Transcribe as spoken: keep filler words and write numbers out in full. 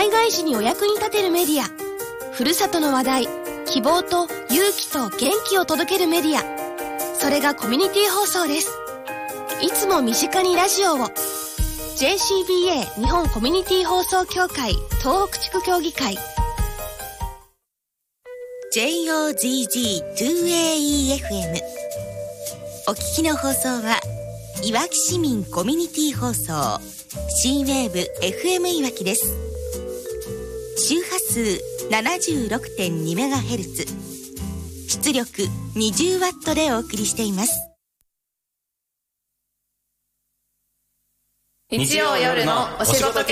災害時にお役に立てるメディア、ふるさとの話題、希望と勇気と元気を届けるメディア、それがコミュニティ放送です。いつも身近にラジオを。 ジェイシービーエー 日本コミュニティ放送協会東北地区協議会ジェイオージージーツーエーイーエフエム お聞きの放送はいわき市民コミュニティ放送 C ウェーブ エフエム いわきです。周波数 ななじゅうろくてんにメガヘルツ、 出力 にじゅうワット でお送りしています。 日曜夜のお仕事